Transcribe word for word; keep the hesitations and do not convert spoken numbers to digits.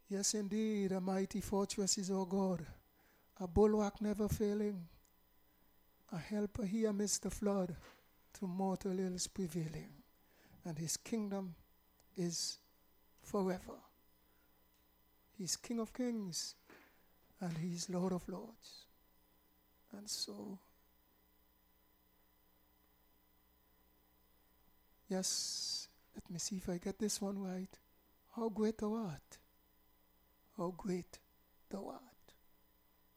Yes, indeed, a mighty fortress is our God, a bulwark never failing, a helper here amidst the flood, to mortal ills prevailing, and his kingdom is forever. He's King of kings, and he's Lord of lords. And so, yes, let me see if I get this one right. How great thou art. How great thou art.